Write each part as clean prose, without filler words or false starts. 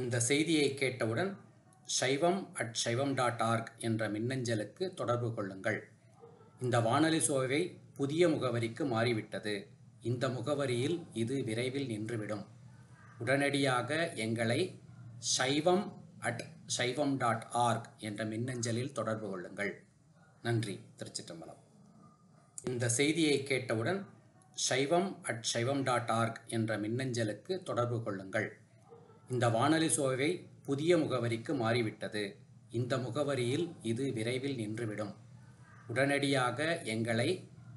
இந்த செய்தியை கேட்டவுடன் saivam@saivam.org என்ற மின்னஞ்சலுக்கு தொடர்பு கொள்ளுங்கள். இந்த வானொலி சோவை புதிய முகவரிக்கு மாறிவிட்டது. இந்த முகவரியில் இது விரைவில் நின்றுவிடும். உடனடியாக எங்களை saivam@saivam.org என்ற மின்னஞ்சலில் தொடர்பு கொள்ளுங்கள். நன்றி. திருச்சிற்றம்பலம். இந்த செய்தியை கேட்டவுடன் saivam@saivam.org என்ற மின்னஞ்சலுக்கு தொடர்பு கொள்ளுங்கள். இந்த வானொலி சோவை புதிய முகவரிக்கு மாறிவிட்டது. இந்த முகவரியில் இது விரைவில் நின்றுவிடும். உடனடியாக எங்களை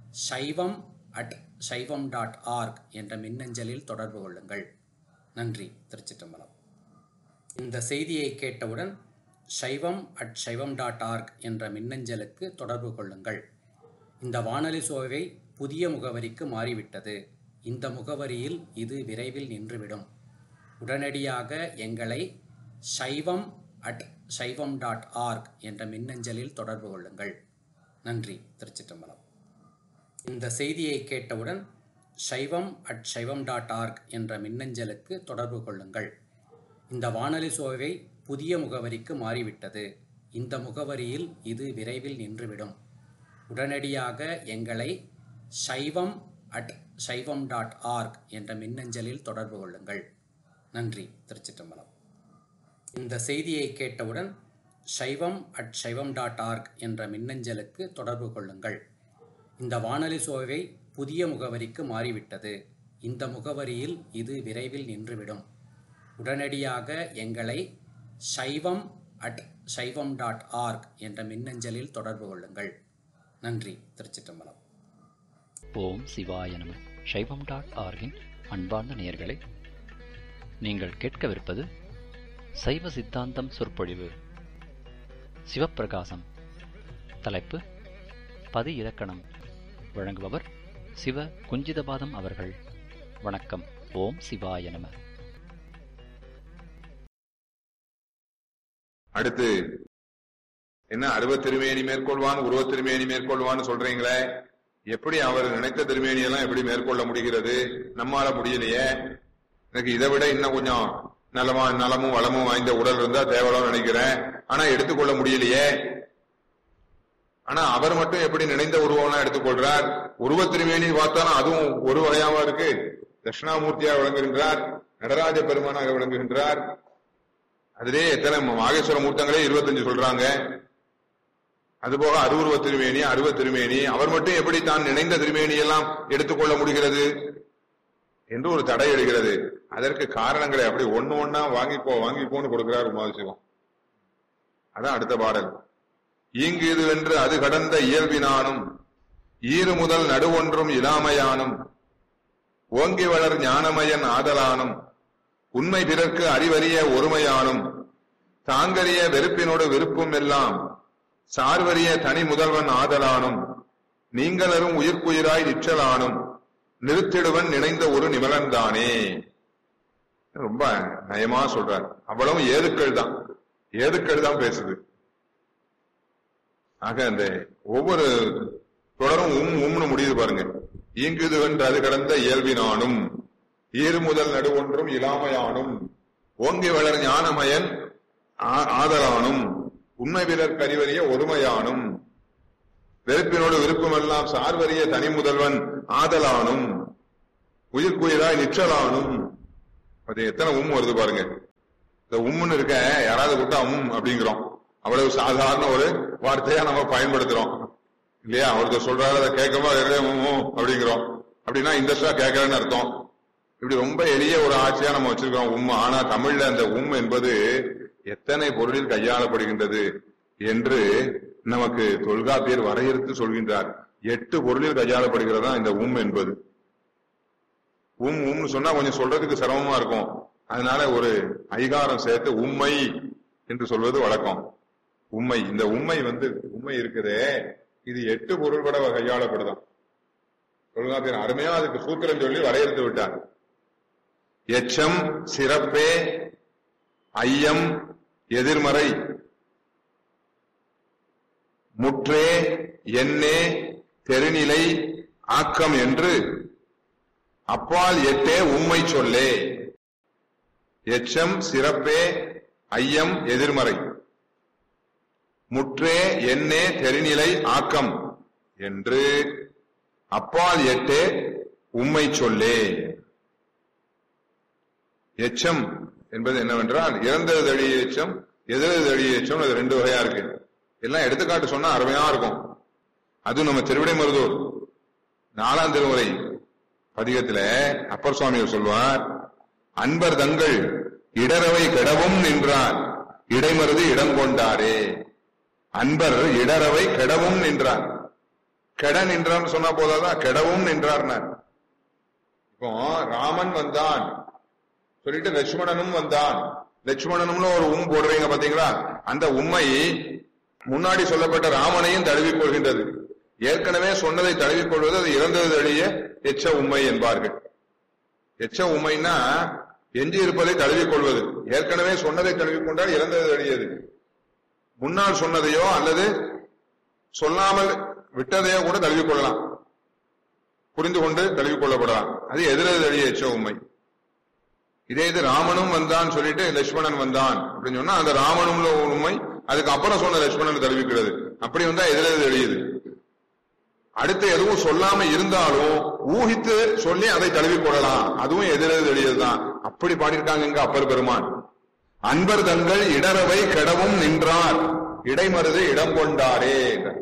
saivam@saivam.org என்ற மின்னஞ்சலில் தொடர்பு கொள்ளுங்கள். நன்றி. திருச்சிற்றம்பலம். இந்த செய்தியை கேட்டவுடன் saivam@saivam.org என்ற மின்னஞ்சலுக்கு தொடர்பு கொள்ளுங்கள். இந்த வானொலி சோவை புதிய முகவரிக்கு மாறிவிட்டது. இந்த முகவரியில் இது விரைவில் நின்றுவிடும். உடனடியாக எங்களை saivam@saivam.org என்ற மின்னஞ்சலில் தொடர்பு கொள்ளுங்கள். நன்றி. திருச்சிற்றம்பலம். இந்த செய்தியை கேட்டவுடன் saivam@saivam.org என்ற மின்னஞ்சலுக்கு தொடர்பு கொள்ளுங்கள். இந்த வானொலி சோவை புதிய முகவரிக்கு மாறிவிட்டது. இந்த முகவரியில் இது விரைவில் நின்றுவிடும். உடனடியாக எங்களை saivam@saivam.org என்ற மின்னஞ்சலில் தொடர்பு கொள்ளுங்கள். நன்றி. திருச்சிற்றம்பலம். இந்த செய்தியை கேட்டவுடன் saivam@saivam.org என்ற மின்னஞ்சலுக்கு தொடர்பு கொள்ளுங்கள். இந்த வானொலி சோவை புதிய முகவரிக்கு மாறிவிட்டது. இந்த முகவரியில் இது விரைவில் நின்றுவிடும். உடனடியாக எங்களை saivam@saivam.org என்ற மின்னஞ்சலில் தொடர்பு கொள்ளுங்கள். நன்றி. திருச்சிற்றம்பலம். ஓம் சிவாய நம. சைவம்.org-இன் அன்பார்ந்த நேயர்களே, நீங்கள் கேட்கவிருப்பது சைவ சித்தாந்தம் சொற்பொழிவு. சிவப்பிரகாசம். தலைப்பு பதி இலக்கணம். வழங்குபவர் சிவ குஞ்சிதபாதம் அவர்கள். வணக்கம். ஓம் சிவாய நம. அடுத்து என்ன, அருவத்திருமேனி மேற்கொள்வான் உருவத்திருமேனி மேற்கொள்வான்னு சொல்றீங்களே, எப்படி அவர் நினைத்த திருமேனியெல்லாம் எப்படி மேற்கொள்ள முடிகிறது? நம்மால முடியலையே. எனக்கு இதை விட இன்னும் கொஞ்சம் நலமும் வளமும் வாய்ந்த உடல் இருந்தா தேவலாம் நினைக்கிறேன். ஆனா எடுத்துக்கொள்ள முடியலையே. ஆனா அவர் மட்டும் எப்படி நினைந்த உருவம்லாம் எடுத்துக்கொள்றார்? உருவ திருமேனி பார்த்தாலும் அதுவும் ஒரு வகையாவா இருக்கு. தட்சிணாமூர்த்தியாக விளங்குகின்றார், நடராஜ பெருமானாக விளங்குகின்றார். அதிலே எத்தனை மாகேஸ்வர மூர்த்தங்களே 25 சொல்றாங்க. அதுபோக அருவுருவ திருமேனி, அருவ திருமேனி, அவர் மட்டும் எப்படி தான் நினைந்த திருமேனியெல்லாம் எடுத்துக்கொள்ள முடிகிறது என்று ஒரு தடை எழுகிறது. அதற்கு காரணங்களை அப்படி ஒன்னா வாங்கிப்போன்னு கொடுக்கிறார் உமாதிசிவம். அதான் அடுத்த பாடல். ஈங்கு இது வென்று அது கடந்த இயல்பினானும் ஈறு முதல் நடுவொன்றும் இலாமையானும் ஓங்கி வளர் ஞானமயன் ஆதலானும் உண்மை பிறர்க்கு அறிவறிய ஒருமையானும் தாங்கறிய வெறுப்பினோடு விருப்பும் எல்லாம் சார்வறிய தனி முதல்வன் ஆதலானும் நீங்களரும் உயிர்க்குயிராய் நிற்றலானும் நிறுத்திடுவன் நினைந்த ஒரு நிமலன் தானே. ரொம்ப நயமா சொல்றார். அவ்வளவு ஏதுக்கள் தான் பேசுது. ஆக அந்த ஒவ்வொரு தொடரும் உம்னு முடியுது பாருங்க. ஈங்குது வென்று அது கடந்த இயல்பினானும் ஈறு முதல் நடுவொன்றும் இலாமையானும் ஓங்கி வளர் ஞானமயன் ஆதலானும் உண்மை பிறர் கறிவறிய ஒருமையானும் வெறுப்பினோடு விருப்பமெல்லாம் சார்வறிய தனி முதல்வன் ஆதலானும் உயிர்க்குயிராய் நிற்றலானும். அது எத்தனை வருது பாருங்க. இந்த உம்முன்னு இருக்க யாராவது கூட்டா அப்படிங்கிறோம். அவ்வளவு சாதாரண ஒரு வார்த்தையா நம்ம பயன்படுத்துறோம் இல்லையா? ஒருத்தர் சொல்றாரு, அதை கேட்கமா அப்படிங்கிறோம். அப்படின்னா இன்ட்ரெஸ்டா கேட்கறேன்னு அர்த்தம். இப்படி ரொம்ப எளிய ஒரு ஆட்சியா நம்ம வச்சிருக்கோம் ஆனா தமிழ்ல அந்த என்பது எத்தனை பொருளில் கையாளப்படுகின்றது என்று நமக்கு தொல்காப்பியர் வரையறுத்து சொல்கின்றார். 8 பொருளில் கையாளப்படுகிறதா இந்த என்பது. உம்னு சொன்னா கொஞ்சம் சொல்றதுக்கு சிரமமா இருக்கும். அதனால ஒரு ஐகாரம் சேர்த்து உம்மை என்று சொல்வது வழக்கம். உம்மை, இந்த உம்மை இருக்குதே, இது 8 பொருள் கூட கையாளப்படுதான். தொல்காப்பியர் அருமையா அதுக்கு சூத்திரம் சொல்லி வரையறுத்து விட்டார். எச்சம் சிறப்பே, ஐயம் எதிர்மறை, முற்றே எண்ணே தெருநிலை ஆக்கம் என்று அப்பால் 8 உம்மை சொல்லே எச்சம் சிறப்பே ஐயம் எதிர்மறை. முற்றே எண்ணே தெரிநிலை ஆக்கம் என்று அப்பால் எட்டே உம்மை சொல்லே. எச்சம் என்பது என்னவென்றால் இறந்தது தழிய எச்சம், எதிரது தழிய எச்சம். அது ரெண்டு வகையா இருக்கு. எல்லாம் எடுத்துக்காட்டு சொன்னா அருமையா இருக்கும். அதுவும் நம்ம திருவிடைமருதூர் 4ஆம் திருமுறை பதிகத்துல அப்பர் சுவாமிகள் சொல்வார், அன்பர் தங்கள் இடரவை கெடவும் நின்றார் இடைமருது இடம் கொண்டாரே. அன்பர் இடரவை கெடவும் நின்றார். கெட நின்றான்னு சொன்னா போதாதான், கெடவும் நின்றார். இப்போ ராமன் வந்தான் சொல்லிட்டு லட்சுமணனும் வந்தான். லட்சுமணனும்னு ஒரு போடுறீங்க பாத்தீங்களா? அந்த உண்மை முன்னாடி சொல்லப்பட்ட ராமனையும் தழுவிக் கொள்கின்றது. ஏற்கனவே சொன்னதை தழுவிக் கொள்வது அது இறந்தது தழிய எச்ச உண்மை என்பார்கள். எச்ச உண்மைன்னா எஞ்சி இருப்பதை தழுவிக் கொள்வது. ஏற்கனவே சொன்னதை தழுவிக் கொண்டால் இறந்தது தழியது. முன்னால் சொன்னதையோ அல்லது சொல்லாமல் விட்டதையோ கூட தழுவிக் கொள்ளலாம், புரிந்து கொண்டு தழுவிக் கொள்ளப்படலாம். அது எதிரது தழிய எச்ச உண்மை. இதே இது ராமனும் வந்தான் சொல்லிட்டு லட்சுமணன் வந்தான் அப்படின்னு சொன்னா அந்த ராமனும் உண்மை அதுக்கு அப்புறம் சொன்ன லட்சுமணன் தழுவிக்கிறது. அப்படி வந்தா எதிரது தழியுது. அடுத்து எதுவும் சொல்லாம இருந்தாலும் ஊகித்து சொல்லி அதை தழுவிக் கொள்ளலாம், அதுவும் எதிரது தழியதுதான். அப்படி பாடியிருக்காங்க இங்க அப்பர் பெருமான். அன்பர் தங்கள் இடரவை கெடவும் நின்றார் இடைமருது இடம் கொண்டாரே.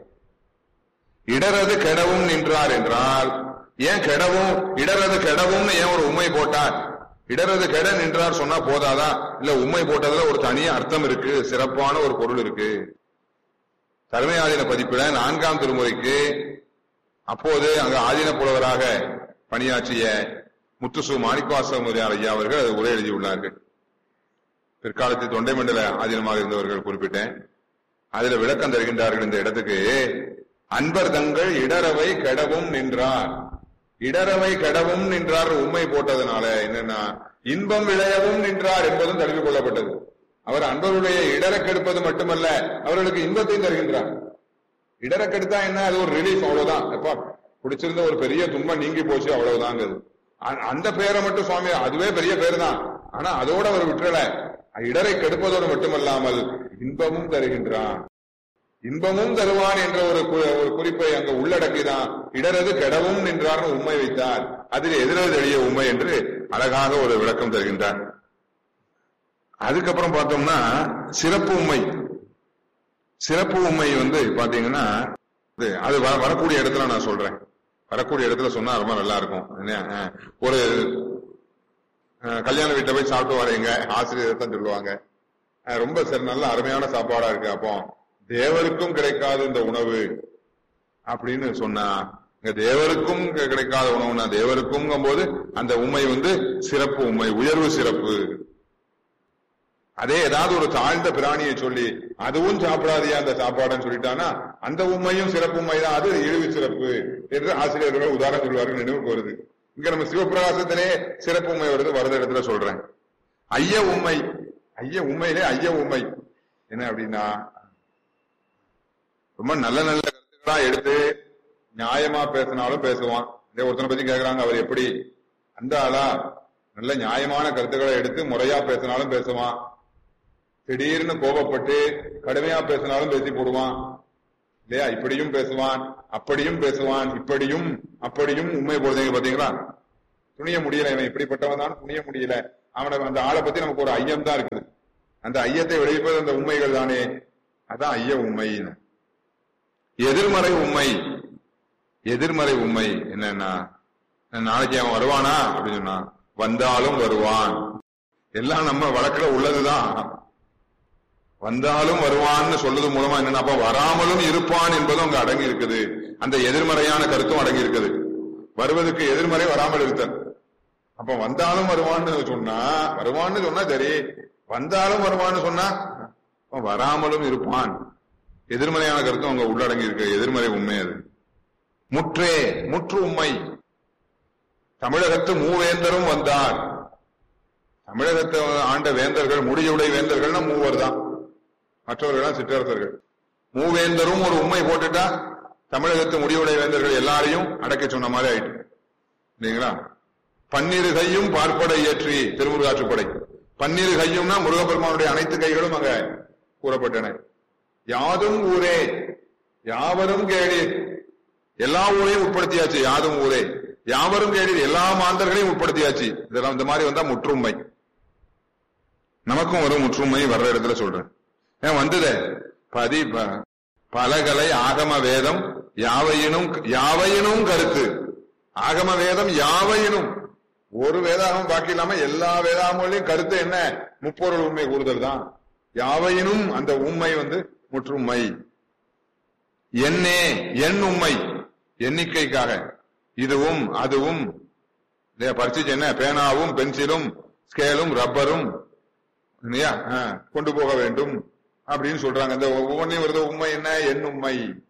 இடரது கெடவும் நின்றார் என்றால் ஏன் கெடவும் இடரது கெடவும் ஏன் ஒரு உண்மை போட்டார்? இடரது கெட நின்றார் சொன்னா போதாதா? இல்ல உண்மை போட்டதுல ஒரு தனி அர்த்தம் இருக்கு, சிறப்பான ஒரு பொருள் இருக்கு. தலைமை ஆதீன பதிப்பில 4ஆம் திருமுறைக்கு அப்போது அங்கு ஆதீன புலவராக பணியாற்றிய முத்துசு மாணிக்கவாசகமுடியார் ஐயா அவர்கள் அது உரை எழுதியுள்ளார்கள். பிற்காலத்தில் தொண்டை மண்டல ஆதீனமாக இருந்தவர்கள் குறிப்பிட்டேன். அதுல விளக்கம் தருகின்றார்கள். இந்த இடத்துக்கு அன்பர் தங்கள் இடரவை கெடவும் நின்றார். இடரவை கெடவும் நின்றார் உண்மை போட்டதுனால என்னன்னா இன்பம் விளையவும் நின்றார் என்பதும் தழுவிக் கொள்ளப்பட்டது. அவர் அன்பருடைய இடர கெடுப்பது மட்டுமல்ல, அவர்களுக்கு இன்பத்தையும் தருகின்றார். இடர கெடுத்தா என்ன? அது ஒரு ரிலீஃப், அவ்வளவுதான். எப்பா பிடிச்சிருந்த ஒரு பெரிய துன்பம் நீங்கி போச்சு, அவ்வளவுதாங்க. அந்த பேரை மட்டும் சுவாமி அதுவே பெரிய பேர் தான். ஆனா அதோட அவர் விட்டுறல, இடரை கெடுப்பதோடு மட்டுமல்லாமல் இன்பமும் தருகின்றான். இன்பமும் தருவான் என்ற ஒரு குறிப்பை அங்க உள்ளடக்கிதான் இடரது கெடவும் நின்றார்னு உண்மை வைத்தார். அதில் எதிரது எளிய உண்மை என்று அழகாக ஒரு விளக்கம் தருகின்றார். அதுக்கப்புறம் பார்த்தோம்னா சிறப்பு உண்மை. சிறப்பு உண்மை பாத்தீங்கன்னா அது வரக்கூடிய இடத்துல நான் சொல்றேன். வரக்கூடிய இடத்துல சொன்னா ரொம்ப நல்லா இருக்கும். ஒரு கல்யாண வீட்டை போய் சாப்பிட்டு வரீங்க, ஆசிரியர் தான் சொல்லுவாங்க ரொம்ப நல்ல அருமையான சாப்பாடா இருக்கு, அப்போ தேவருக்கும் கிடைக்காது இந்த உணவு அப்படின்னு சொன்னா, தேவருக்கும் கிடைக்காத உணவுனா தேவருக்கும் போது அந்த உண்மை சிறப்பு உண்மை, உயர்வு சிறப்பு. அதே ஏதாவது ஒரு தாழ்ந்த பிராணியை சொல்லி அதுவும் சாப்பிடாதியா அந்த சாப்பாடுன்னு சொல்லிட்டானா அந்த உண்மையும் சிறப்பு உண்மைதான், அது இழிவு சிறப்பு என்று ஆசிரியர்கள் உதாரணம் சொல்வார்கள். நினைவுக்கு வருது. இங்க நம்ம சிவபிரகாசத்திலே சிறப்பு உண்மை வருத இடத்துல சொல்றேன். ஐய உண்மை, ஐய உண்மையிலே ஐய உண்மை என்ன அப்படின்னா, ரொம்ப நல்ல நல்ல கருத்துக்களா எடுத்து நியாயமா பேசினாலும் பேசுவான். இதே ஒருத்தனை பத்தி கேட்கிறாங்க, அவர் எப்படி அந்த ஆளா நல்ல நியாயமான கருத்துக்களை எடுத்து முறையா பேசினாலும் பேசுவான். திடீர்னு கோபப்பட்டு கடுமையா பேசினாலும் பேசி போடுவான் இல்லையா? இப்படியும் பேசுவான், அப்படியும் பேசுவான், இப்படியும் அப்படியும் உண்மை போடுறீங்க பாத்தீங்களா? துணிய முடியல, இவன் இப்படிப்பட்டவன் தான் துணிய முடியல. அவனை அந்த ஆளை பத்தி நமக்கு ஒரு ஐயம் தான் இருக்குது. அந்த ஐயத்தை விளைவிப்பது அந்த உண்மைகள் தானே, அதான் ஐய உண்மை. எதிர்மறை உண்மை, எதிர்மறை உண்மை என்னன்னா, நாளைக்கு அவன் வருவானா அப்படின்னு சொன்னா வந்தாலும் வருவான். எல்லாம் நம்ம வழக்குல உள்ளதுதான். வந்தாலும் வருவான்னு சொல்றது மூலமா என்னன்னா, அப்ப வராமலும் இருப்பான் என்பதும் அங்க அடங்கி இருக்குது. அந்த எதிர்மறையான கருத்தும் அடங்கி இருக்குது. வருவதற்கு எதிர்மறை வராமல் இருத்தல். அப்ப வந்தாலும் வருவான்னு சொன்னா சரி, வந்தாலும் வருவான்னு சொன்னா வராமலும் இருப்பான். எதிர்மறையான கருத்தும் அங்க உள்ளடங்கி இருக்கு. எதிர்மறை உண்மை அது. முற்றே, முற்று உண்மை. தமிழகத்து மூவேந்தரும் வந்தார். தமிழகத்தை ஆண்ட வேந்தர்கள், முடியுடை வேந்தர்கள்னா மூவர் தான், மற்றவர்கள் சிற்றரசர்கள். மூவேந்தரும் ஒரு உண்மை போட்டுட்டா தமிழகத்து முடிவுடை வேந்தர்கள் எல்லாரையும் அடக்க சொன்ன மாதிரி ஆயிட்டு இல்லைங்களா? பன்னிரு கையும் பார்ப்படை ஏற்றி திருமுருகாற்றுப்படை பன்னிரு கையும்னா முருகப்பெருமானுடைய அனைத்து கைகளும் அங்க கூறப்பட்டன. யாதும் ஊரே யாவரும் கேளீர், எல்லா ஊரையும் உட்படுத்தியாச்சு. யாதும் ஊரே யாவரும் கேளீர், எல்லா மாந்தர்களையும் உட்படுத்தியாச்சு. இதெல்லாம் இந்த மாதிரி வந்தா முற்றுமை. நமக்கும் வரும் முற்றுமை வர்ற இடத்துல சொல்றேன். ஏன் வந்ததே பலகலை ஆகம வேதம் யாவையினும் கருத்து. ஆகம வேதம் யாவையினும், ஒரு வேதாகமம் பாக்கி இல்லாம எல்லா வேதாகமங்களையும் கருத்து என்ன? முப்பொருள் உண்மை கூறுதல் தான். யாவையினும் அந்த உண்மை முற்றுமை. என் உண்மை எண்ணிக்கைக்காக, இதுவும் அதுவும் பரிச்சு என்ன, பேனாவும் பென்சிலும் ஸ்கேலும் ரப்பரும் கொண்டு போக வேண்டும் அப்படின்னு சொல்றாங்க. இந்த ஒவ்வொன்றையும் வருது உண்மை என்ன? என் உண்மை.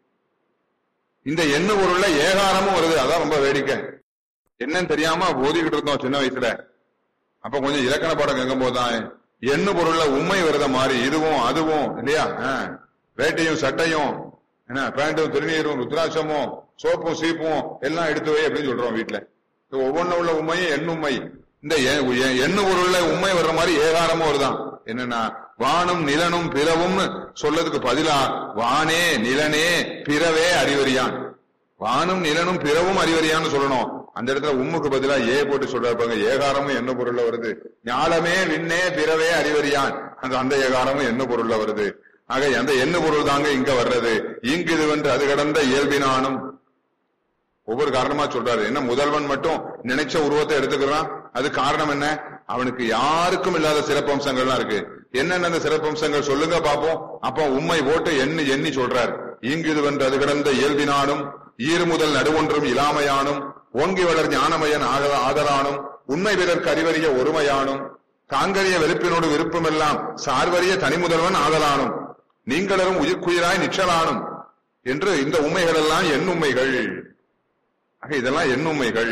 இந்த எண்ணு பொருள்ல ஏகாரமும் வருது. அதான் ரொம்ப வேடிக்கை. என்னன்னு தெரியாம ஓதிக்கிட்டு இருந்தோம் சின்ன வயசுல. அப்ப கொஞ்சம் இலக்கண பாடம் கேட்கும் போதுதான் எண்ணு பொருள்ல உண்மை வருத மாதிரி இதுவும் அதுவும் இல்லையா, வேட்டையும் சட்டையும் என்ன, பேண்டும் திருநீரும் ருத்ராட்சமும் சோப்பும் சீப்பும் எல்லாம் எடுத்து வை அப்படின்னு சொல்றோம் வீட்டுல. ஒவ்வொன்னு உள்ள உண்மையும் எண்ணுண்மை. இந்த எண்ணு பொருள்ல உண்மை வர்ற மாதிரி ஏகாரமும் வருதான். என்னன்னா வானும் நிலனும் பிறவும் சொல்லதுக்கு பதிலா வானே நிலனே பிறவே அறிவறியான், வானும் நிலனும் பிறவும் அறிவறியான்னு சொல்லணும். அந்த இடத்துல உம்முக்கு பதிலா ஏ போட்டு சொல்றாங்க. ஏகாரமும் என்ன பொருள்ல வருது. ஞாலமே விண்ணே பிறவே அறிவறியான், அந்த ஏகாரமும் என்ன பொருள்ல வருது. ஆக அந்த என்ன பொருள் தாங்க இங்க வர்றது. இங்கு இது வென்று அது கடந்த இயல்பினானும் ஒவ்வொரு காரணமா சொல்றாரு. என்ன முதல்வன் மட்டும் நினைச்ச உருவத்தை எடுத்துக்கிறான். அது காரணம் என்ன? அவனுக்கு யாருக்கும் இல்லாத சிறப்பம்சங்கள்லாம் இருக்கு. என்னென்ன சிறப்பம்சங்கள் சொல்லுங்க பாப்போம். அப்ப உண்மை போட்டு எண்ணி சொல்றார். இங்கு இது வென்று அது கடந்த இயல்பினானும் ஈறு முதல் நடுவொன்றும் இலாமையானும் ஓங்கி வளர் ஞானமயன் ஆதலானும் உண்மை பிறர்க்கு அறிவறிய ஒருமையானும் தாங்கரிய வெறுப்பினோடு விருப்பமெல்லாம் சார்வறிய தனி முதல்வன் ஆதலானும் நீங்களரும் உயிர்க்குயிராய் நிச்சலானும் என்று இந்த உண்மைகள் எல்லாம் என் உண்மைகள். இதெல்லாம் என் உண்மைகள்.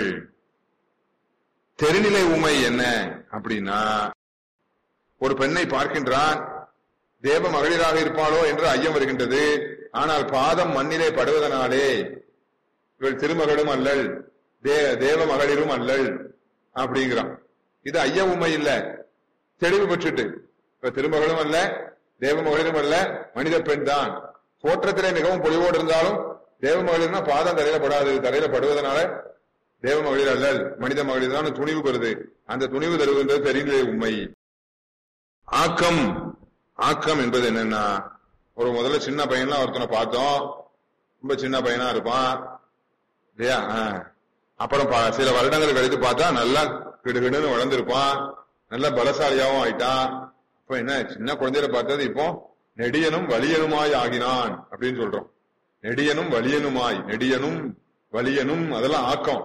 தெரிநிலை உண்மை என்ன அப்படின்னா, ஒரு பெண்ணை பார்க்கின்றான். தேவ மகளிராக இருப்பாளோ என்று ஐயம் வருகின்றது. ஆனால் பாதம் மண்ணிலே படுவதனாலே இவள் திருமகளும் அல்லள் தேவ மகளிரும் அல்லள் அப்படிங்கிறான். இது ஐய உண்மை இல்ல, தெளிவு பெற்றுட்டு திருமகளும் அல்ல தேவ மகளிரும் அல்ல, மனித பெண் தான். தோற்றத்திலே மிகவும் பொலிவோடு இருந்தாலும் தேவ மகளிர்னா பாதம் தரையில படாது. தரையில படுவதனால தேவ மகளிர் அல்லல் மனித மகளிர் தான் துணிவு பெறுது. அந்த துணிவு தருகின்றது தெரிநிலை உண்மை. ஆக்கம் என்பது என்னன்னா, ஒரு முதல்ல சின்ன பையன்லாம் ஒருத்தனை பார்த்தோம். ரொம்ப சின்ன பையனா இருப்பான் இல்லையா. அப்புறம் சில வருடங்கள் கழித்து பார்த்தா நல்லா கிடுகிடுன்னு வளர்ந்துருப்பான். நல்ல பலசாலியாவும் ஆயிட்டான். இப்ப என்ன, சின்ன குழந்தையில பார்த்தது இப்போ நெடியனும் வலியனுமாய் ஆகினான் அப்படின்னு சொல்றோம். நெடியனும் வலியனுமாய், நெடியனும் வலியனும் அதெல்லாம் ஆக்கம்.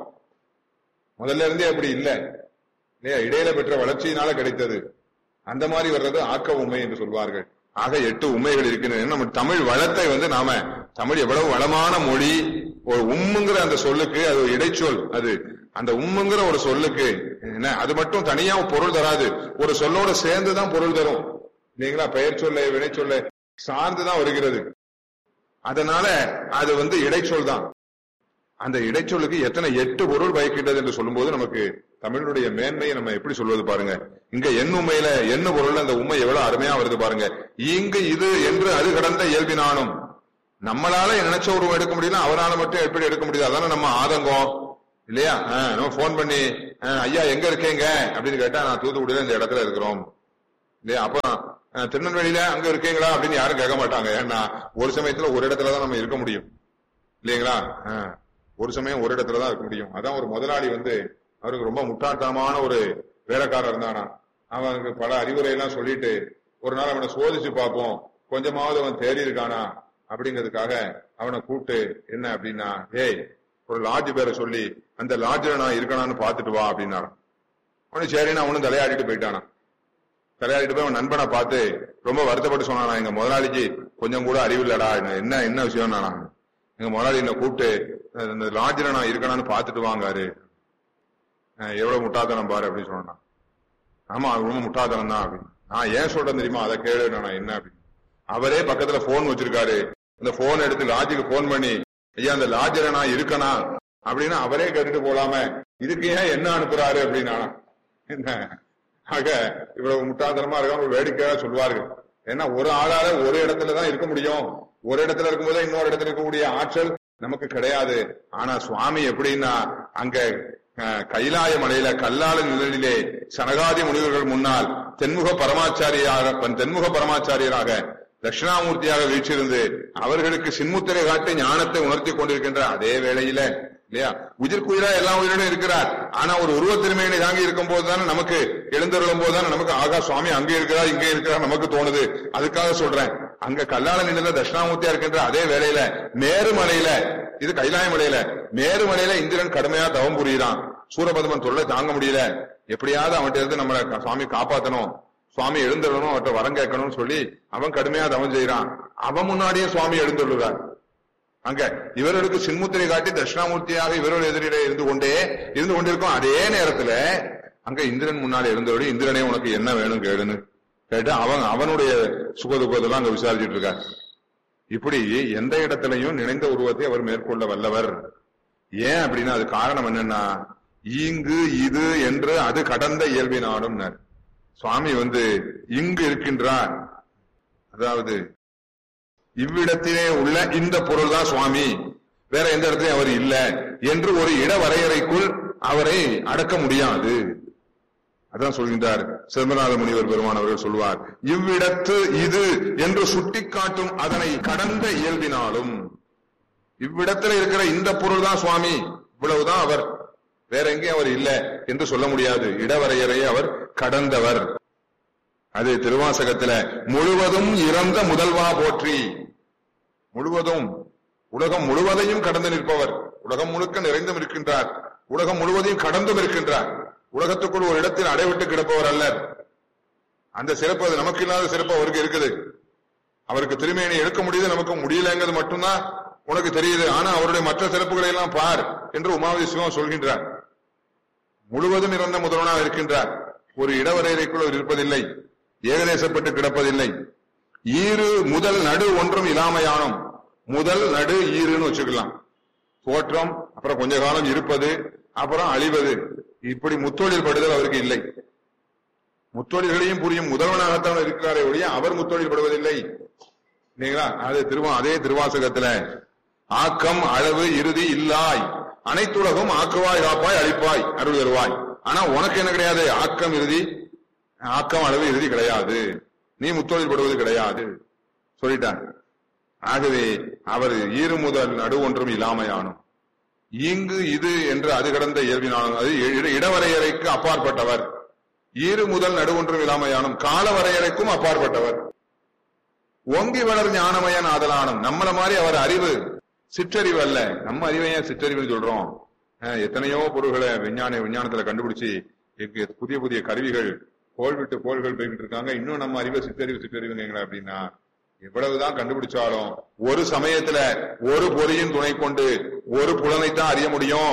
முதல்ல இருந்தே அப்படி இல்லை இல்லையா, இடையில பெற்ற வளர்ச்சியினால கிடைத்தது. அந்த மாதிரி வர்றது ஆக்க உண்மை என்று சொல்வார்கள். ஆக 8 உண்மைகள் இருக்கின்றன. நம்ம தமிழ் வளத்தை நாம தமிழ் எவ்வளவு வளமான மொழி. ஒரு உம்முங்கிற அந்த சொல்லுக்கு அது ஒரு இடைச்சொல். அது அந்த உம்முங்கிற ஒரு சொல்லுக்கு என்ன, அது மட்டும் தனியா பொருள் தராது. ஒரு சொல்லோட சேர்ந்துதான் பொருள் தரும் இல்லைங்களா. பெயர் சொல்ல வினை சொல்ல சார்ந்துதான் வருகிறது. அதனால அது இடைச்சொல் தான். அந்த இடைச்சொல்லுக்கு எத்தனை 8 பொருள் பயக்கின்றது என்று சொல்லும் போது நமக்கு தமிழுடைய மேன்மையை நம்ம எப்படி சொல்வது பாருங்க. இங்க என் உண்மையில என்ன பொருள் அந்த உண்மை எவ்வளவு அருமையா வருது பாருங்க. இங்கு இது என்று அது கடந்த இயல்பினானும். நம்மளால நினைச்ச உருவம் எடுக்க முடியல, அவரால மட்டும் எப்படி எடுக்க முடியுது. அதான நம்ம ஆதங்கம் இல்லையா. நம்ம போன் பண்ணி ஐயா எங்க இருக்கீங்க அப்படின்னு கேட்டா, நான் தூத்துக்குடியில இந்த இடத்துல இருக்கிறோம் இல்லையா. அப்புறம் திருநெல்வேலியில அங்க இருக்கீங்களா அப்படின்னு யாரும் கேட்க மாட்டாங்க. ஏன்னா ஒரு சமயத்துல ஒரு இடத்துலதான் நம்ம இருக்க முடியும் இல்லைங்களா. ஒரு சமயம் ஒரு இடத்துலதான் இருக்க முடியும். அதான் ஒரு முதலாளி அவருக்கு ரொம்ப முட்டாள்தனமான ஒரு வேலைக்காரர் இருந்தானா. அவனுக்கு பல அறிவுரை எல்லாம் சொல்லிட்டு ஒரு நாள் அவனை சோதிச்சு பார்ப்போம், கொஞ்சமாவது அவன் தேறி இருக்கானா அப்படிங்கிறதுக்காக அவனை கூப்பிட்டு என்ன அப்படின்னா, ஏய் ஒரு லாட்ஜ் பேரை சொல்லி அந்த லாட்ஜில் நான் இருக்கணான்னு பாத்துட்டு வா அப்படின்னாரான். அவனு சரின்னு அவனும் தலையாடிட்டு போயிட்டானா. தலையாடிட்டு போய் அவன் நண்பனை பார்த்து ரொம்ப வருத்தப்பட்டு சொன்னானா, எங்க முதலாளிக்கு கொஞ்சம் கூட அறிவு இல்லடா, என்ன விஷயம் நானா, எங்க முதலாளி என்ன கூப்பிட்டு இந்த லாட்ஜில் நான் இருக்கணான்னு பாத்துட்டு வாங்காரு, எவ்வளவு முட்டாள்தனம் பாரு அப்படின்னு சொன்னான். ஆமா ரொம்ப முட்டாள்தனம் தான் அப்படின்னு. நான் ஏன் சொல்றேன் தெரியுமா, அதை கேளு நான் என்ன அப்படின்னு. அவரே பக்கத்துல போன் வச்சிருக்காரு. இந்த போன் எடுத்து லாட்ஜுக்கு போன் பண்ணி, ஐயா அந்த லாட்ஜில நான் இருக்கனா அப்படின்னு அவரே கேட்டுட்டு போலாம இதுக்கு ஏன் என்ன அனுப்புறாரு அப்படின்னா என்ன ஆக இவ்வளவு முட்டாள்தனமா இருக்க ஒரு வேடிக்கையாக சொல்வார்கள். ஏன்னா ஒரு ஆளால ஒரு இடத்துலதான் இருக்க முடியும். ஒரு இடத்துல இருக்கும்போது இன்னொரு இடத்துல இருக்கக்கூடிய ஆற்றல் நமக்கு கிடையாது. ஆனா சுவாமி எப்படின்னா அங்க கைலாய மலையில கல்லால நிழலிலே சனகாதி முனிவர்கள் முன்னால் தென்முக பரமாச்சாரியராக தட்சிணாமூர்த்தியாக வீற்றிருந்து அவர்களுக்கு சின்முத்திரை காட்டி ஞானத்தை உணர்த்தி கொண்டிருக்கின்ற அதே வேளையில இல்லையா உயிர்க்குயிரா எல்லா உயிரிலும் இருக்கிறார். ஆனா ஒரு உருவ திருமேனி தாங்கி இருக்கும் போதுதானே நமக்கு எழுந்தருளும் போதுதானே நமக்கு ஆகா சுவாமி அங்கே இருக்கிறார் இங்கே இருக்கிறார் நமக்கு தோணுது. அதுக்காக சொல்றேன், அங்க கல்லால நிலையில தட்சிணாமூர்த்தியா இருக்கின்ற அதே வேளையில மேருமலையில, இது கைலாய மலையில, மேருமலையில இந்திரன் கடுமையா தவம் புரியுறான். சூரபத்மன் தொல்லை தாங்க முடியல, எப்படியாவது அவன்கிட்ட இருந்து நம்மளை சுவாமி காப்பாத்தணும், சுவாமி எழுந்துடணும், அவற்றை வரம் கேட்கணும்னு சொல்லி அவன் கடுமையா தவம் செய்யறான். அவன் முன்னாடியே சுவாமி எழுந்துள்ளார். அங்க இவர்களுக்கு சின்முத்திரை காட்டி தட்சிணாமூர்த்தியாக இவர்கள் எதிரிலே இருந்து கொண்டிருக்கும் அதே நேரத்துல அங்க இந்திரன் முன்னாலே எழுந்தோடு இந்திரனே உனக்கு என்ன வேணும் கேளுன்னு கேட்டு அவனுடைய சுகதுக்கதெல்லாம் அங்க விசாரிச்சுட்டு இருக்கார். இப்படி எந்த இடத்திலையும் நினைந்த உருவத்தை அவர் மேற்கொள்ள வல்லவர். ஏன் அப்படின்னா அது காரணம் என்னன்னா இங்கு இது என்று அது கடந்த இயல்பினாலும் சுவாமி இங்கு இருக்கின்றார், அதாவது இவ்விடத்திலே உள்ள இந்த பொருள் தான் சுவாமி, வேற எந்த இடத்திலும் அவர் இல்ல என்று ஒரு இட வரையறைக்குள் அவரை அடக்க முடியாது. அதான் சொல்கின்றார் சிதம்பரநாத முனிவர் பெருமான் அவர்கள் சொல்வார், இவ்விடத்து இது என்று சுட்டிக்காட்டும் அதனை கடந்த இயல்பினாலும் இவ்விடத்துல இருக்கிற இந்த பொருள் தான் சுவாமி, இவ்வளவுதான் அவர், வேற எங்கேயும் அவர் இல்ல என்று சொல்ல முடியாது. இடவரையறையை அவர் கடந்தவர். அது திருவாசகத்துல முழுவதும் இறந்த முதல்வா போற்றி, முழுவதும் உலகம் முழுவதையும் கடந்து நிற்பவர், உலகம் முழுக்க நிறைந்தும் இருக்கின்றார், உலகம் முழுவதையும் கடந்தும் இருக்கின்றார், உலகத்துக்குள் ஒரு இடத்தில் அடைவிட்டு கிடப்பவர் அல்ல. அந்த சிறப்பு அது நமக்கு இல்லாத சிறப்பு அவருக்கு இருக்குது. அவருக்கு திருமேனி எடுக்க முடியுது, நமக்கு முடியலங்கிறது மட்டும்தான் உனக்கு தெரியுது. ஆனா அவருடைய மற்ற சிறப்புகளை எல்லாம் பார் என்று உமாவதி சிவம் சொல்கின்றார். முழுவதும் இறந்த முதல்வனாக இருக்கின்றார், ஒரு இடவரையறைக்குள் இருப்பதில்லை, ஏகதேசப்பட்டு கிடப்பதில்லை. ஈறு முதல் நடு ஒன்றும் இல்லாமையானும், முதல் நடு ஈறுன்னு வச்சுக்கலாம். தோற்றம், அப்புறம் கொஞ்ச காலம் இருப்பது, அப்புறம் அழிவது, இப்படி முத்தொழில் படுதல் அவருக்கு இல்லை. முத்தொழில்களையும் புரியும் முதல்வனாகத்தான் இருக்கிறாரே ஒழிய அவர் முத்தொழில் படுவதில்லை. இல்லைங்களா? அது அதே திருவாசகத்துல ஆக்கம் அளவு இறுதி இல்லாய், அனைத்துலகம் ஆக்குவாய் காப்பாய் அழிப்பாய் அருள் தருவாய். ஆனா உனக்கு என்ன கிடையாது? ஆக்கம் இறுதி, ஆக்கம் அளவு இறுதி கிடையாது, நீ முத்தொழில் படுவது கிடையாது சொல்லிட்டாங்க. ஆகவே அவர் ஈறு முதல் நடு ஒன்றும் இல்லாமையானும், இங்கு இது என்று அது கடந்த இயல்பினாலும், அது இடவரையறைக்கு அப்பாற்பட்டவர். ஈறு முதல் நடு ஒன்றும் இல்லாமையானும், கால வரையறைக்கும் அப்பாற்பட்டவர். ஓங்கி வளர் ஞானமயன் ஆதலானும், நம்மள மாதிரி அவர் அறிவு சிற்றறிவு அல்ல. நம்ம அறிவைய சிற்றறிவுன்னு சொல்றோம். எத்தனையோ பொருள்களை விஞ்ஞானத்துல கண்டுபிடிச்சு புதிய புதிய கருவிகள் கோள் விட்டு கோள்கள் போய்கிட்டு இருக்காங்க. இன்னும் நம்ம அறிவை சிற்றறிவுங்களா அப்படின்னா எவ்வளவுதான் கண்டுபிடிச்சாலும் ஒரு சமயத்துல ஒரு பொறியின் துணை கொண்டு ஒரு புலனைத்தான் அறிய முடியும்.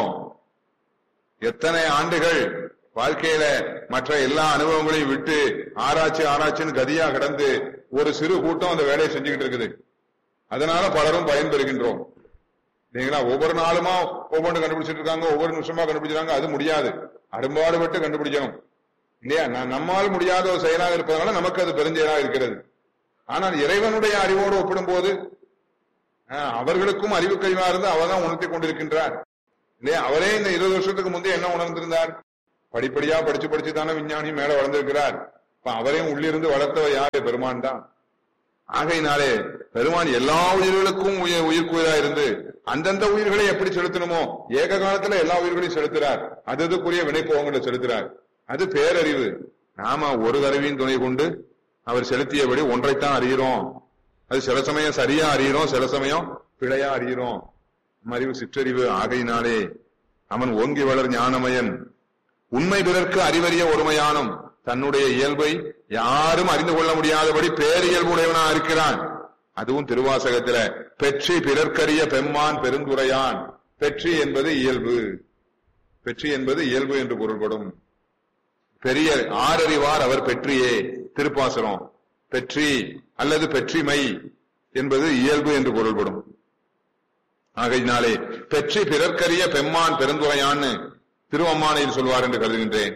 எத்தனை ஆண்டுகள் வாழ்க்கையில மற்ற எல்லா அனுபவங்களையும் விட்டு ஆராய்ச்சின்னு கதியா கிடந்து ஒரு சிறு கூட்டம் அந்த வேலையை செஞ்சுக்கிட்டு இருக்குது. அதனால பலரும் பயன்பெறுகின்றோம். இல்லைங்களா? ஒவ்வொரு நாளுமா ஒவ்வொன்று கண்டுபிடிச்சிட்டு இருக்காங்க, ஒவ்வொரு நிமிஷமா கண்டுபிடிச்சாங்க. அது முடியாது, அரும்பாடுபட்டு கண்டுபிடிக்கணும் இல்லையா? நம்மால் முடியாத ஒரு செயலாக இருப்பதனால நமக்கு அது பெருஞ்செயலாக இருக்கிறது. ஆனால் இறைவனுடைய அறிவோடு ஒப்பிடும் போது அவர்களுக்கும் அறிவு கழிவா இருந்து அவர்தான் உணர்த்தி கொண்டிருக்கின்றார் இல்லையா? அவரே இந்த 20 வருஷத்துக்கு முந்தைய என்ன உணர்ந்திருந்தார்? படிப்படியா படிச்சு தானே விஞ்ஞானி மேல வளர்ந்திருக்கிறார். அவரையும் உள்ளிருந்து வளர்த்தவர் யாரு? பெருமான் தான். ஆகையினாலே பெருமான் எல்லா உயிர்களுக்கும் உயிர்க்குயிரா இருந்து அந்தந்த உயிர்களை எப்படி செலுத்தணுமோ ஏக காலத்துல எல்லா உயிர்களையும் செலுத்துறார். அதுக்குரிய வினைப்போகங்களை செலுத்துறார். அது பேரறிவு. நாம ஒரு கருவியின் துணை கொண்டு அவர் செலுத்தியபடி ஒன்றைத்தான் அறிகிறோம். அது சில சமயம் சரியா அறிகிறோம், சில சமயம் பிழையா அறிகிறோம். அறிவு சிற்றறிவு. ஆகையினாலே அவன் ஓங்கி வளர் ஞானமயன், உண்மை பிறர்க்கு அறிவறிய ஒருமையானும், தன்னுடைய இயல்பை யாரும் அறிந்து கொள்ள முடியாதபடி பேரியல்புடையவனா இருக்கிறான். அதுவும் திருவாசகத்துல பெற்றி பிறர்க்கரிய பெம்மான் பெருந்துரையான். பெற்றி என்பது இயல்பு, பெற்றி என்பது இயல்பு என்று பொருள்படும். பெரிய ஆரறிவார் அவர் பெற்றியே திருப்பாசனம். பெற்றி அல்லது பெற்றிமை என்பது இயல்பு என்று பொருள்படும். ஆகையினாலே பெற்றி பிறர்க்கரிய பெம்மான் பெருந்துரையான்னு திருவம்மானையில் சொல்வார் என்று கருதுகின்றேன்.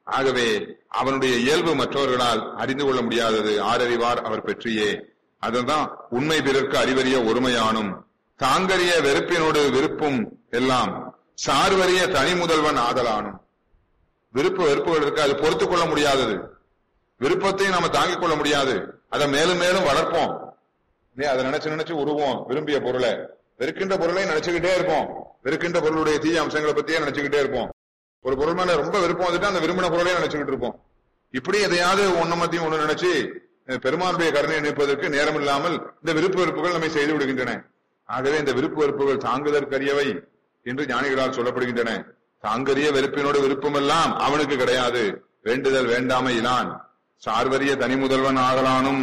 ஆகவே அவனுடைய இயல்பு மற்றவர்களால் அறிந்து கொள்ள முடியாதது. ஆரறிவார் அவர் பெற்றியே. அதுதான் உண்மை பிறர்க்கு அறிவறிய ஒருமையானும் தாங்கறிய வெறுப்பினோடு விருப்பும் எல்லாம் சார்வறிய தனி முதல்வன் ஆதலானும். விருப்பு வெறுப்புகள் இருக்கு, அது பொறுத்துக் கொள்ள முடியாதது. விருப்பத்தையும் நாம தாங்கிக் கொள்ள முடியாது. அதை மேலும் மேலும் வளர்ப்போம். அதை நினைச்சு நினைச்சு உருவோம். விரும்பிய பொருளை, வெறுக்கின்ற பொருளை நினைச்சுக்கிட்டே இருப்போம். வெறுக்கின்ற பொருளுடைய தீய அம்சங்களை பத்தியே நினைச்சுக்கிட்டே இருப்போம். ஒரு பொருள் மேல ரொம்ப விருப்பம் வந்துட்டு அந்த விரும்பின பொருளையே நினைச்சுக்கிட்டு இருப்போம். இப்படி எதையாவது ஒன்ன மத்தியும் ஒண்ணு நினைச்சு பெருமானுடைய கருணையை நிற்பதற்கு நேரம் இல்லாமல் இந்த விருப்பு வெறுப்புகள் நம்மை செய்து விடுகின்றன. ஆகவே இந்த விருப்பு வெறுப்புகள் தாங்குதற்கரியவை என்று ஞானிகளால் சொல்லப்படுகின்றன. தாங்கரிய வெறுப்பினோடு விருப்பமெல்லாம் அவனுக்கு கிடையாது. வேண்டுதல் வேண்டாமை இலான் சார்வரிய தனி முதல்வன் ஆகலானும்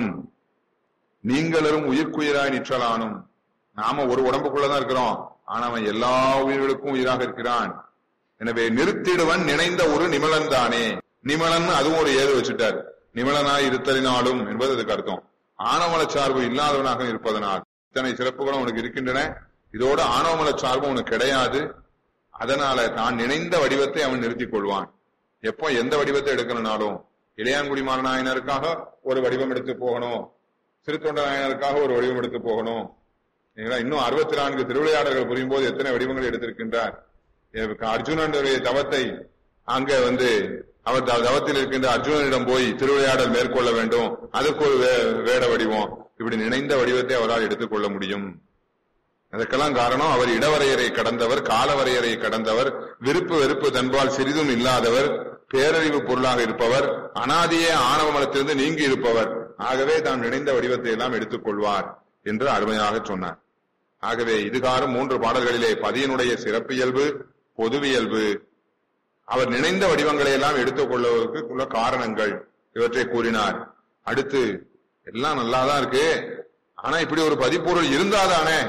நீங்களரும் உயிர்க்குயிராய் நிற்றலானும். நாம ஒரு உடம்புக்குள்ளதான் இருக்கிறோம், ஆனா அவன் எல்லா உயிர்களுக்கும் உயிராக இருக்கிறான். எனவே நிறுத்திடுவன் நினைந்த ஒரு நிமலன் தானே. நிமலன் அதுவும் ஒரு ஏது வச்சுட்டார். நிமலனாய் இருத்தலினாலும் என்பது அதுக்கு அர்த்தம். ஆணவமல சார்பு இல்லாதவனாக இருப்பதனால் இத்தனை சிறப்புகளும் உனக்கு இருக்கின்றன. இதோடு ஆணவமல சார்பு உனக்கு கிடையாது. அதனால தான் நினைந்த வடிவத்தை அவன் நிறுத்திக் கொள்வான். எப்போ எந்த வடிவத்தை எடுக்கணும்னாலும் இளையான்குடி மாறநாயனருக்காக ஒரு வடிவம் எடுத்து போகணும், சிறுத்தொண்ட நாயனருக்காக ஒரு வடிவம் எடுத்து போகணும். இன்னும் 64 திருவிளையாடல்கள் புரியும் போது எத்தனை வடிவங்கள் எடுத்திருக்கின்றார். அர்ஜுனனுடைய தவத்தை அங்க அவர் தவத்தில் இருக்கின்ற அர்ஜுனனிடம் போய் திருவிளையாடல் மேற்கொள்ள வேண்டும், அதற்கு ஒரு வேட வடிவம். இப்படி நினைந்த வடிவத்தை அவரால் எடுத்துக்கொள்ள முடியும். அதற்கெல்லாம் காரணம் அவர் இடவரையறை கடந்தவர், காலவரையறை கடந்தவர், விருப்பு வெறுப்பு தன்பால் சிறிதும் இல்லாதவர், பேரறிவு பொருளாக இருப்பவர், அனாதியே ஆணவ மலத்திலிருந்து நீங்கி இருப்பவர். ஆகவே தான் நினைந்த வடிவத்தை எல்லாம் எடுத்துக் கொள்வார் என்று அருமையாக சொன்னார். ஆகவே இதுகாரும் 3 பாடல்களிலே பதியினுடைய சிறப்பியல்பு, பொதுவியல்பு, அவர் நினைந்த வடிவங்களை எல்லாம் எடுத்துக் கொள்வதற்கு காரணங்கள் இவற்றை கூறினார். அடுத்து எல்லாம் நல்லாதான் இருக்கு, ஆனா இப்படி ஒரு பதிப்பொருள் இருந்தாதானே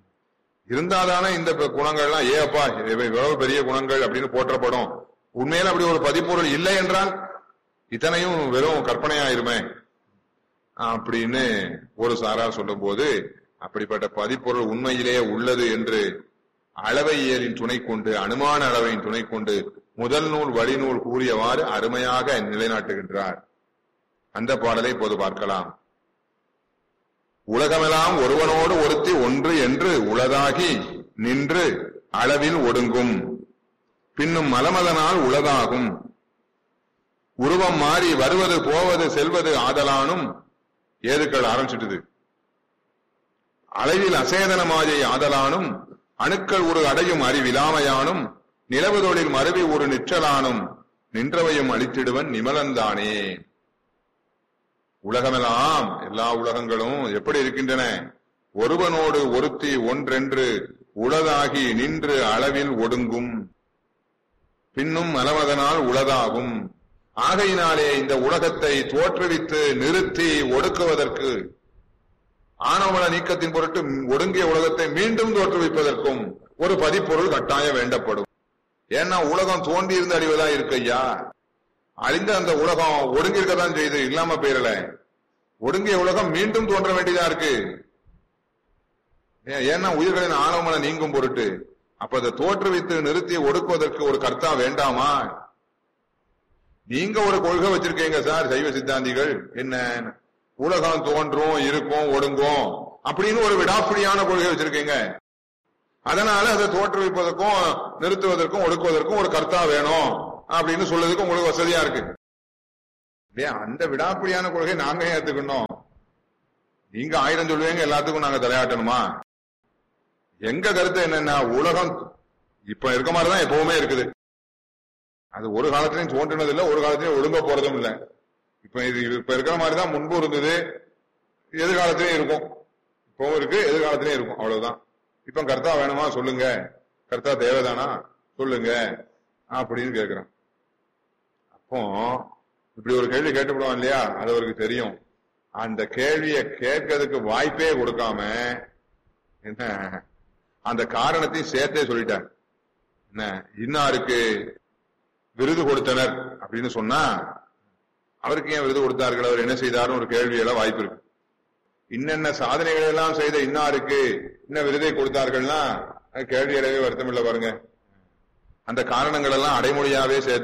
இந்த குணங்கள்லாம் ஏப்பா இவ்வளவு பெரிய குணங்கள் அப்படின்னு போற்றப்படும். உண்மையில அப்படி ஒரு பதிப்பொருள் இல்லை என்றால் இத்தனையும் வெறும் கற்பனையாயிருமே அப்படின்னு ஒரு சாரார் சொல்லும் போது, அப்படிப்பட்ட பதிப்பொருள் உண்மையிலே உள்ளது என்று அளவையியலின் துணை கொண்டு, அனுமான அளவையின் துணை கொண்டு முதல் நூல் வழிநூல் கூறியவாறு அருமையாக நிலைநாட்டுகின்றார். அந்த பாடலை இப்போது பார்க்கலாம். உலகமெல்லாம் ஒருவனோடு ஒருத்தி ஒன்று என்று உளதாகி நின்று அளவில் ஒடுங்கும், பின்னும் மலமதனால் உளதாகும். உருவம் மாறி வருவது போவது செல்வது ஆதலானும், ஏதுக்கள் ஆரம்பிச்சிட்டுது. அளவில் அசேதனமாயை ஆதலானும், அணுக்கள் ஒரு அடையும் அறிவிலாமையானும், நிலவுதொழில் மருவி ஒரு நிற்றலானும், நின்றவையும் அளித்திடுவன் நிமலந்தானே. உலகமெல்லாம் எல்லா உலகங்களும் எப்படி இருக்கின்றன? ஒருவனோடு ஒருத்தி ஒன்றென்று உளதாகி நின்று அளவில் ஒடுங்கும், பின்னும் மலமதனால் உளதாகும். ஆகையினாலே இந்த உலகத்தை தோற்றுவித்து நிறுத்தி ஒடுக்குவதற்கு, ஆணவமல நீக்கத்தின் பொருட்டு ஒடுங்கிய உலகத்தை மீண்டும் தோற்றுவிப்பதற்கும் ஒரு பதிப்பொருள் கட்டாயம் வேண்டப்படும். ஏன்னா உலகம் தோன்றி இருந்து அழிவதா இருக்கு ஐயா. அழிந்த அந்த உலகம் ஒடுங்கி இருக்கதான் செய்து, இல்லாம போயிடல. ஒடுங்கிய உலகம் மீண்டும் தோன்ற வேண்டியதா இருக்கு. ஏன்னா உயிர்களின் ஆணவமல நீங்கும் பொருட்டு. அப்ப அதை தோற்றுவித்து நிறுத்தி ஒடுக்குவதற்கு ஒரு கர்த்தா வேண்டாமா? நீங்க ஒரு கொள்கை வச்சிருக்கீங்க சார் சைவ சித்தாந்திகள், என்ன உலகம் தோன்றும் இருக்கும் ஒடுங்கும் அப்படின்னு ஒரு விடாப்பிடியான கொள்கை வச்சிருக்கீங்க. அதனால அதை தோற்றுவிப்பதற்கும் நிறுத்துவதற்கும் ஒடுக்குவதற்கும் ஒரு கர்த்தா வேணும் அப்படின்னு சொல்றதுக்கு உங்களுக்கு வசதியா இருக்கு. அந்த விடாப்பிடியான கொள்கை நாங்க ஏத்துக்கணும். நீங்க 1000 சொல்லுவீங்க, எல்லாத்துக்கும் நாங்க தலையாட்டணுமா? எங்க கருத்து என்னன்னா, உலகம் இப்ப இருக்க மாதிரிதான் எப்பவுமே இருக்குது. அது ஒரு காலத்திலையும் தோன்றினது இல்லை, ஒரு காலத்திலையும் ஒழுங்க போறதும் இல்லை. இப்ப இருக்கிற மாதிரிதான் முன்பு இருந்தது, எதிர்காலத்திலையும் இருக்கும். இப்பவும் இருக்கு, எதிர்காலத்திலையும் இருக்கும், அவ்வளவுதான். இப்ப கர்த்தா வேணுமா சொல்லுங்க, கர்த்தா தேவைதானா சொல்லுங்க அப்படின்னு கேட்கிறேன். அப்போ இப்படி ஒரு கேள்வி கேட்டுவிடுவான் இல்லையா, அது அவருக்கு தெரியும். அந்த கேள்வியை கேட்கறதுக்கு வாய்ப்பே கொடுக்காம என்ன அந்த காரணத்தையும் சேர்த்தே சொல்லிட்டார். என்ன இன்னாருக்கு விருது கொடுத்தனர் அப்படின்னு சொன்னா, அவருக்கு ஏன் விருது கொடுத்தார்கள், அவர் என்ன செய்தார்னு ஒரு கேள்வியெல்லாம் வாய்ப்பு இருக்கு. இன்னென்ன சாதனைகள் எல்லாம் செய்த இன்னாருக்கு இன்ன விருதை கொடுத்தார்கள்னா கேள்வி அடையவே வருத்தம் இல்லை பாருங்க. அந்த காரணங்கள் எல்லாம் அடைமொழியாவே சேர்த்து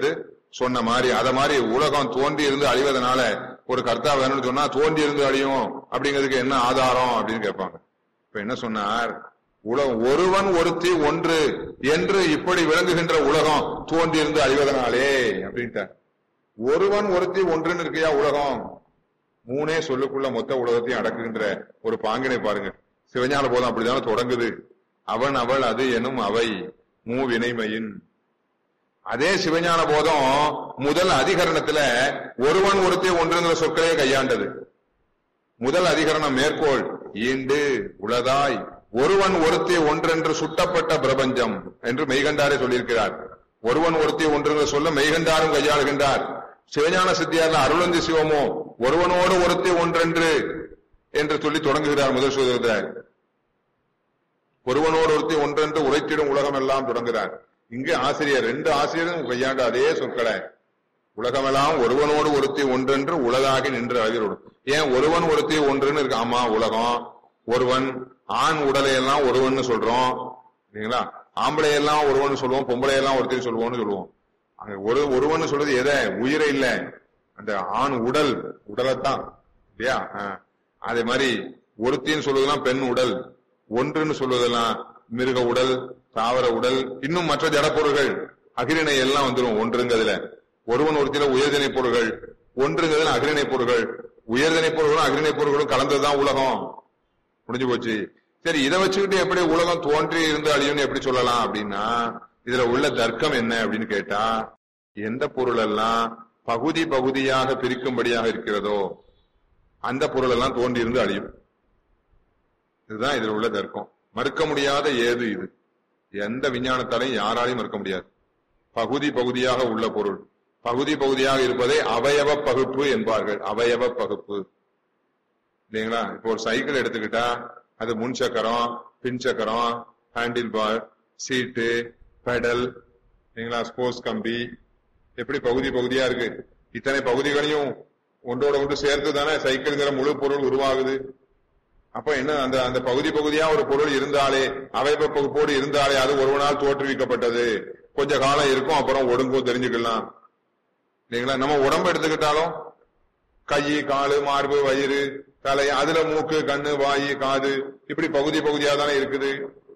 சொன்ன மாதிரி அத மாதிரி உலகம் தோன்றி இருந்து அழிவதனால ஒரு கர்த்தா வேணும்னு சொன்னா தோன்றி இருந்து அழியும் அப்படிங்கிறதுக்கு என்ன ஆதாரம் அப்படின்னு கேட்பாங்க. இப்ப என்ன சொன்னார், உலகம் ஒருவன் ஒருத்தி ஒன்று என்று இப்படி விளங்குகின்ற உலகம் தோன்றி இருந்து அழிவதனாலே அப்படின்ட்டார். ஒருவன் ஒருத்தி ஒன்றுன்னு இருக்கையா உலகம், மூணே சொல்லுக்குள்ள மொத்த உலகத்தையும் அடக்குகின்ற ஒரு பாங்கினை பாருங்க. சிவஞான போதம் அப்படித்தானே தொடங்குது. அவன் அவள் அது எனும் அவை மூவினைமையின். அதே சிவஞான போதம் முதல் அதிகரணத்துல ஒருவன் ஒருத்தி ஒன்றுங்கிற சொற்களே கையாண்டது. முதல் அதிகரணம் மேற்கோள் ஈண்டு உளதாய் ஒருவன் ஒருத்தி ஒன்றென்று சுட்டப்பட்ட பிரபஞ்சம் என்று மெய்கண்டாரே சொல்லியிருக்கிறார். ஒருவன் ஒருத்தி ஒன்றுங்கிற சொல்ல மெய்கண்டாரும் கையாளுகின்றார். சிவஞான சித்தியார்ல அருளந்தி சிவமோ ஒருவனோடு ஒருத்தி ஒன்றென்று என்று சொல்லி தொடங்குகிறார் முதல் சூத்திரத்தில். ஒருவனோடு ஒருத்தி ஒன்றென்று உரைத்திடும் உலகம் எல்லாம் தொடங்குகிறார். இங்கு ஆசிரியர் ரெண்டு ஆசிரியரும் கையாண்ட அதே சொற்களை உலகமெல்லாம் ஒருவனோடு ஒருத்தி ஒன்றென்று உலகாகி நின்று அழகிரோடும். ஏன் ஒருவன் ஒருத்தி ஒன்றுன்னு இருக்கு? ஆமா, உலகம் ஒருவன். ஆண் உடலை எல்லாம் ஒருவன் சொல்றோம் இல்லைங்களா? ஆம்பளை எல்லாம் ஒருவன் சொல்லுவோம், பொம்பளை எல்லாம் ஒருத்தர் சொல்லுவோம்னு சொல்லுவோம். அங்க ஒருவன் சொல்றது எதை? உயிரை இல்ல, அந்த ஆண் உடலைத்தான் இல்லையா? அதே மாதிரி ஒருத்தின்னு சொல்வதெல்லாம் பெண் உடல், ஒன்றுன்னு சொல்வதெல்லாம் மிருக உடல், தாவர உடல், இன்னும் மற்ற ஜடப்பொருள்கள் அகிரிணை எல்லாம் வந்துடும் ஒன்றுங்கிறதுல. ஒருவன் ஒருத்தில உயர்திணை பொருள்கள், ஒன்றுங்கிறதுல அகிரிணை பொருள்கள். உயர்திணை பொருள்களும் அகிரிணை பொருள்களும் கலந்ததுதான் உலகம். முடிஞ்சு போச்சு. சரி, இதை வச்சுக்கிட்டு எப்படி உலகம் தோன்றி இருந்து அழியும்னு எப்படி சொல்லலாம் அப்படின்னா, இதுல உள்ள தர்க்கம் என்ன அப்படின்னு கேட்டா, எந்த பொருள் எல்லாம் பகுதி பகுதியாக பிரிக்கும்படியாக இருக்கிறதோ அந்த பொருள் எல்லாம் தோன்றி இருந்து அழியும். இதுதான் இதுல உள்ள தர்க்கம். மறுக்க முடியாத ஏது இது. எந்த விஞ்ஞானத்தாலையும் யாராலையும் மறுக்க முடியாது. பகுதி பகுதியாக உள்ள பொருள் பகுதி பகுதியாக இருப்பதை அவயவ பகுப்பு என்பார்கள். அவயவ பகுப்பு இல்லைங்களா? இப்போ ஒரு சைக்கிள் எடுத்துக்கிட்டா அது முன் சக்கரம், பின் சக்கரம், ஹேண்டில் பார், சீட்டு, பெடல் இல்லைங்களா, ஸ்போர்ட்ஸ் கம்பி, எப்படி பகுதி பகுதியா இருக்கு. இத்தனை பகுதிகளையும் ஒன்றோட ஒன்று சேர்த்து தானே சைக்கிள்ங்கிற முழு பொருள் உருவாகுது. அப்ப என்ன, அந்த அந்த பகுதி பகுதியா ஒரு பொருள் இருந்தாலே, அவயவ பகுப்போடு இருந்தாலே அது ஒருவனால் தோற்றுவிக்கப்பட்டது. கொஞ்ச காலம் இருக்கும், அப்புறம் ஒடுங்கும், தெரிஞ்சுக்கலாம் இல்லைங்களா? நம்ம உடம்பு எடுத்துக்கிட்டாலும் கை, காலு, மார்பு, வயிறு, தலை, அதுல மூக்கு, கண்ணு, வாயு, காது, இப்படி பகுதி பகுதியா தானே இருக்குது.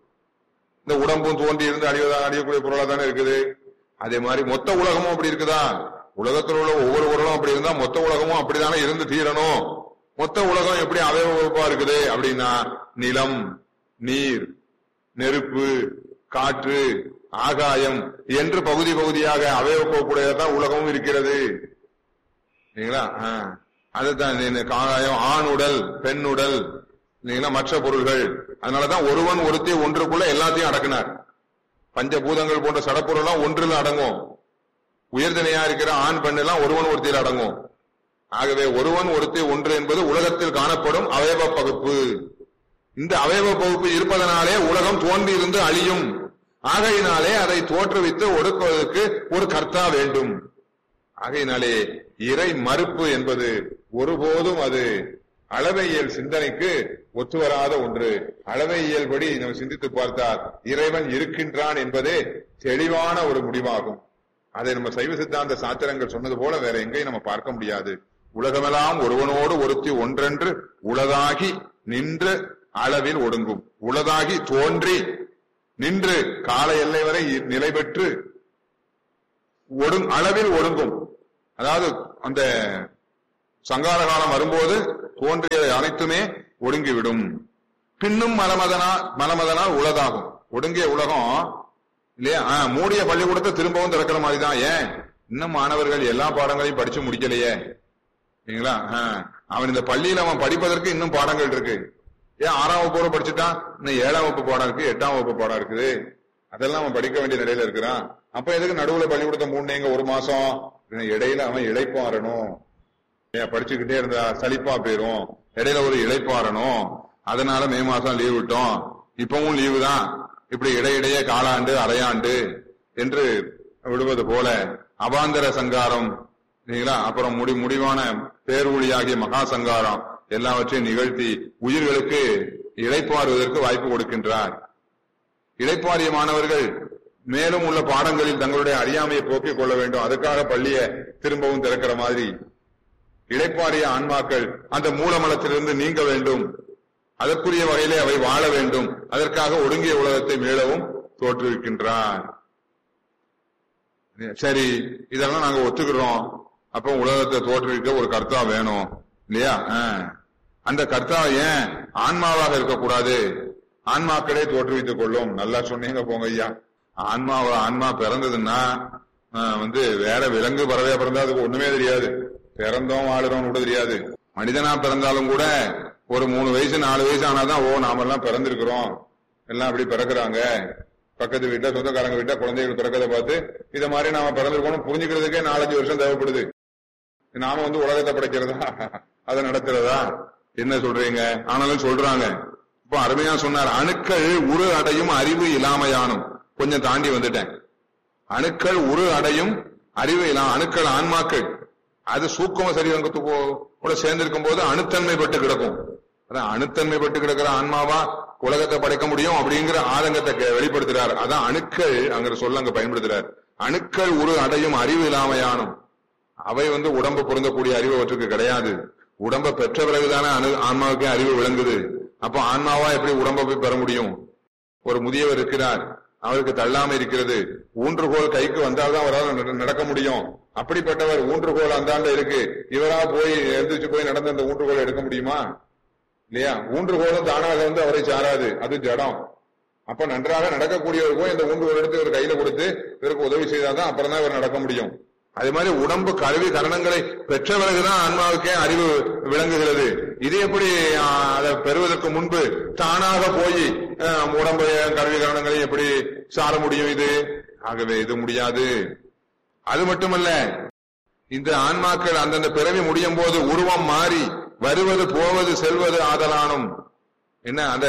இந்த உடம்பும் தோன்றி இருந்து அழியக்கூடிய பொருளா தானே இருக்குது. அதே மாதிரி மொத்த உலகமும் அப்படி இருக்குதா? உலகத்தில் உள்ள ஒவ்வொரு பொருளும் அப்படி இருந்தா மொத்த உலகமும் அப்படித்தானே இருந்து தீரணும். மொத்த உலகம் எப்படி அவயவ வகுப்பா இருக்குது அப்படின்னா, நிலம், நீர், நெருப்பு, காற்று, ஆகாயம் என்று பகுதி பகுதியாக அவயவ வகுப்புடையதான் உலகமும் இருக்கிறது இல்லைங்களா? அதுதான் ஆகாயம், ஆண் உடல், பெண் உடல் இல்லைங்களா, மற்ற பொருள்கள். அதனாலதான் ஒருவன் ஒருத்தி ஒன்றுக்குள்ள எல்லாத்தையும் அடக்கினார். பஞ்சபூதங்கள் போன்ற சடப்பொருள் ஒன்றில் அடங்கும். உயர்தனையா இருக்கிற ஆண் பெண் எல்லாம் ஒருவன் ஒருத்தியில் அடங்கும். ஆகவே ஒருவன் ஒருத்தி ஒன்று என்பது உலகத்தில் காணப்படும் அவயவ பகுப்பு. இந்த அவயவ பகுப்பு இருப்பதனாலே உலகம் தோன்றி இருந்து அழியும். ஆகையினாலே அதை தோற்றுவித்து ஒடுக்குவதற்கு ஒரு கர்த்தா வேண்டும். ஆகையினாலே இறை மறுப்பு என்பது ஒருபோதும் அது அளவையியல் சிந்தனைக்கு ஒத்துவராத ஒன்று. அளவையியல் படி நம்ம சிந்தித்து பார்த்தால் இறைவன் இருக்கின்றான் என்பதே தெளிவான ஒரு முடிவாகும். அதை நம்ம சைவ சித்தாந்த சாத்திரங்கள் சொன்னது போல வேற எங்கேயும் நம்ம பார்க்க முடியாது. உலகமெல்லாம் ஒருவனோடு ஒருத்தி ஒன்றென்று உளதாகி நின்று அளவில் ஒடுங்கும். உளதாகி தோன்றி நின்று கால எல்லை வரை நிலை பெற்று அளவில் ஒடுங்கும். அதாவது அந்த சங்கார காலம் வரும்போது தோன்றிய அனைத்துமே ஒடுங்கிவிடும். பின்னும் மலமதனால் உலதாகும். ஒடுங்கிய உலகம் இல்லையா, மூடிய பள்ளிக்கூடத்தை திரும்பவும் திறக்கிற மாதிரி தான். ஏன், இன்னும் மாணவர்கள் எல்லா பாடங்களையும் படிச்சு முடிக்கலையே இல்லைங்களா? அவன் இந்த பள்ளியில அவன் படிப்பதற்கு இன்னும் பாடங்கள் இருக்கு. ஏன் 6ஆம் வகுப்பு படிச்சுட்டான், இன்னும் 7ஆம் வகுப்பு பாடம் இருக்கு, 8ஆம் வகுப்பு பாடம் இருக்குது. அதெல்லாம் அவன் படிக்க வேண்டிய நிலையில இருக்கிறான். அப்ப எதுக்கு நடுவுல பள்ளிக்கூடத்தை மூணுங்க ஒரு மாசம்? இடையில அவன் இளைப்பாறணும். படிச்சுக்கிட்டே இருந்தா சலிப்பா போயிரும். இடையில ஒரு இளைப்பாறணும். அதனால மே மாசம் லீவ் விட்டோம், இப்பவும் லீவு தான். இப்படி இடையிடையே காலாண்டு அரையாண்டு என்று விடுவது போல அவாந்தர சங்காரம் இல்லைங்களா, அப்புறம் முடிவான பேரொழியாகிய மகா சங்காரம் எல்லாவற்றையும் நிகழ்த்தி உயிர்களுக்கு இளைப்பாறுவதற்கு வாய்ப்பு கொடுக்கின்றார். இளைப்பாறிய மாணவர்கள் மேலும் உள்ள பாடங்களில் தங்களுடைய அறியாமையை போக்கிக் கொள்ள வேண்டும். அதுக்காக பள்ளியை திரும்பவும் திறக்கிற மாதிரி இளைப்பாறிய ஆன்மாக்கள் அந்த மூலமலத்திலிருந்து நீங்க வேண்டும். அதற்குரிய வகையிலே அவை வாழ வேண்டும். அதற்காக ஒடுங்கிய உலகத்தை மீளவும் தோற்றுவிக்கின்றார். சரி, இதெல்லாம் நாங்க ஒத்துக்கிறோம். அப்ப உலகத்தை தோற்றுவிக்க ஒரு கர்த்தா வேணும் இல்லையா? அந்த கர்த்தா ஏன் ஆன்மாவாக இருக்கக்கூடாது? ஆன்மாக்களே தோற்றுவித்துக் கொள்ளும். நல்லா சொன்னீங்க போங்க ஐயா. ஆன்மா பிறந்ததுன்னா வேற விலங்கு பறவையா பிறந்தா அதுக்கு ஒண்ணுமே தெரியாது. பிறந்தோம் வாழுறோம் கூட தெரியாது. மனிதனா பிறந்தாலும் கூட ஒரு 3 வயசு 4 வயசு ஆனாதான் நாமெல்லாம் பிறந்திருக்கிறோம், எல்லாம் அப்படி பிறக்கிறாங்க. பக்கத்து வீட்டுல சொந்தக்காரங்க வீட்டுல குழந்தைகள் பிறக்கதை பார்த்து இத மாதிரி நாம பிறந்திருக்கோம் புரிஞ்சுக்கிறதுக்கே 4-5 வருஷம் தேவைப்படுது. நாம உலகத்தை படைக்கிறதா அதை நடத்துறதா என்ன சொல்றீங்க? ஆனாலும் சொல்றாங்க. இப்போ அருமையா சொன்னார், அணுக்கள் உரு அடையும் அறிவு இல்லாமையானும். கொஞ்சம் தாண்டி வந்துட்டேன். அணுக்கள் உரு அடையும் அறிவு அணுக்கள் ஆன்மாக்கள் அது சூக்கும சரீரத்தோட சேர்ந்திருக்கும் போது அணுத்தன்மைப்பட்டு கிடக்கும். அதான் அணுத்தன்மைப்பட்டு கிடக்கிற ஆன்மாவா உலகத்தை படைக்க முடியும் அப்படிங்கிற ஆதங்கத்தை வெளிப்படுத்துறார். அதான் அணுக்கள் அங்கிற சொல்ல அங்க பயன்படுத்துறார். அணுக்கள் உரு அடையும் அறிவு இல்லாமையானும். அவை உடம்பு பொருந்தக்கூடிய அறிவு அவற்றுக்கு கிடையாது. உடம்பை பெற்ற பிறகுதானே ஆன்மாவுக்கே அறிவு விளங்குது. அப்ப ஆன்மாவா எப்படி உடம்பை போய் பெற முடியும்? ஒரு முதியவர் இருக்கிறார், அவருக்கு தள்ளாம இருக்கிறது. ஊன்றுகோல் கைக்கு வந்தால்தான் அவரால் நடக்க முடியும். அப்படிப்பட்டவர் ஊன்றுகோல் அந்தாண்ட இருக்கு, இவரா போய் எழுந்திரிச்சு போய் நடந்து அந்த ஊன்றுகோலை எடுக்க முடியுமா? இல்லையா? ஊன்றுகோலும் தானாக அவரை சாராது, அது ஜடம். அப்ப நன்றாக நடக்கக்கூடியவர் போய் இந்த ஊன்றுகோல் எடுத்து இவர் கையில கொடுத்து இவருக்கு உதவி செய்தால்தான் அப்புறம் தான் இவர் நடக்க முடியும். அதே மாதிரி உடம்பு கருவி கரணங்களை பெற்ற பிறகுதான் ஆன்மாவுக்கே அறிவு விளங்குகிறது. இது எப்படி அதை பெறுவதற்கு முன்பு தானாக போய் உடம்பு கருவி கரணங்களை எப்படி சார முடியும்? இது ஆகவே இது முடியாது. அது மட்டுமல்ல, இந்த ஆன்மாக்கள் அந்தந்த பிறவி முடியும் போது உருவம் மாறி வருவது போவது செல்வது ஆதலானும். என்ன அந்த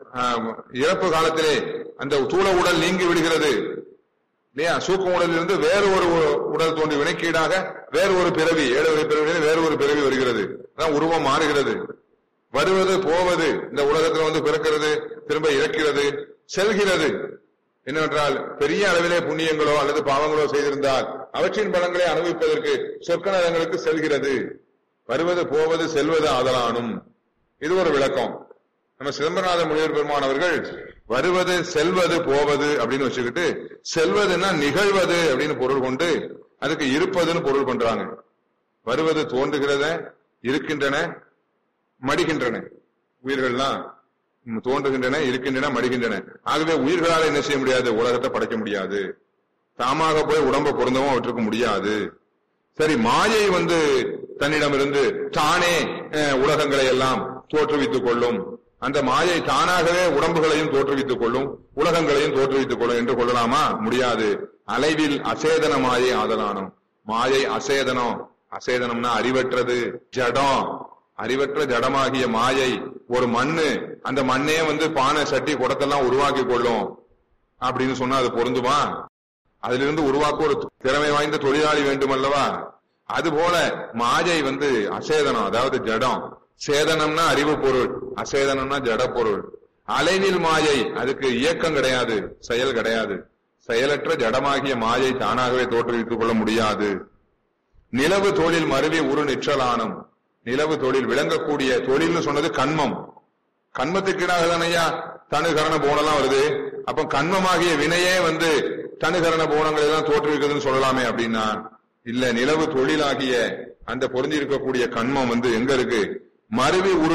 இறப்பு காலத்திலே அந்த தூள உடல் நீங்கி விடுகிறது இல்லையா? சூக்கும் உடலில் இருந்து வேறு ஒரு உடல் தோன்றி வினைக்கீடாக வேறு ஒரு பிறவி, 7 வகை பிறவியில் வேறு ஒரு பிறவி வருகிறது. அதான் உருவம் மாறுகிறது. வருவது போவது, இந்த உலகத்துல பிறக்கிறது, திரும்ப இறக்கிறது, செல்கிறது. என்னவென்றால் பெரிய அளவிலே புண்ணியங்களோ அல்லது பாவங்களோ செய்திருந்தால் அவற்றின் பலன்களை அனுபவிப்பதற்கு சொர்க்கநரகங்களுக்கு செல்கிறது. வருவது போவது செல்வது ஆதலானும். இது ஒரு விளக்கம். நம்ம சிதம்பரநாத முனிவர் பெருமான் அவர்கள் வருவது செல்வது போவது அப்படின்னு வச்சுக்கிட்டு, செல்வதுன்னா நிகழ்வது அப்படின்னு பொருள் கொண்டு அதுக்கு இருப்பதுன்னு பொருள் பண்றாங்க. வருவது தோன்றுகிறத, இருக்கின்றன, மடிகின்றன. உயிர்கள்லாம் தோன்றுகின்றன, இருக்கின்றன, மடிகின்றன. ஆகவே உயிர்களால் என்ன செய்ய முடியாது? உலகத்தை படைக்க முடியாது. தாமாக போய் உடம்ப பொருந்தவும் அவற்றுக்கு முடியாது. சரி, மாயை தன்னிடமிருந்து தானே உலகங்களை எல்லாம் தோற்றுவித்துக் கொள்ளும். அந்த மாயை தானாகவே உடம்புகளையும் தோற்றுவித்துக் கொள்ளும், உலகங்களையும் தோற்றுவித்துக் கொள்ளும் என்று கொள்ளலாமா? முடியாது. அளவில் அசேதன மாயை ஆதலானும். மாயை அசேதனம். அசேதனம்னா அறிவற்றது, ஜடம். அறிவற்ற ஜடமாகிய மாயை ஒரு மண்ணு, அந்த மண்ணே பானை சட்டி குடத்தெல்லாம் உருவாக்கி கொள்ளும் அப்படின்னு சொன்னா அது பொருந்துமா? அதிலிருந்து உருவாக்க ஒரு திறமை வாய்ந்த தொழிலாளி வேண்டும் அல்லவா? அதுபோல மாயை அசேதனம், அதாவது ஜடம். சேதனம்னா அறிவு பொருள், அசேதனம்னா ஜட பொருள். அலைவில் மாயை, அதுக்கு இயக்கம் கிடையாது, செயல் கிடையாது. செயலற்ற ஜடமாகிய மாயை தானாகவே தோற்றுவித்துக் கொள்ள முடியாது. நிலவு தொழில் மருவி உரு நிற்றலானும். நிலவு தொழில், விளங்கக்கூடிய தொழில்னு சொன்னது கண்மம். கண்மத்துக்கீடாக தானையா தனுகரண போனெல்லாம் வருது. அப்ப கண்மமாகிய வினையே தனுகரண போனங்களை எல்லாம் தோற்றுவிக்குதுன்னு சொல்லலாமே அப்படின்னா இல்ல. நிலவு தொழிலாகிய அந்த பொருந்தி இருக்கக்கூடிய கண்மம் எங்க இருக்கு? மருவி உரு